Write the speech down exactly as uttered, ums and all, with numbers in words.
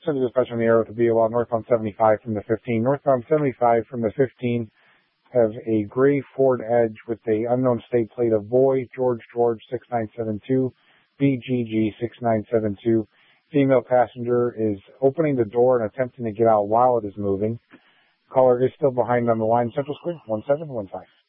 Center dispatch on the air with the B O L northbound seventy-five from the fifteen. Northbound seventy-five from the fifteen have a gray Ford Edge with a unknown state plate of Boy, George, George, six nine seven two, B G G, six nine seven two. Female passenger is opening the door and attempting to get out while it is moving. Caller is still behind on the line. Central Square, one seven one five.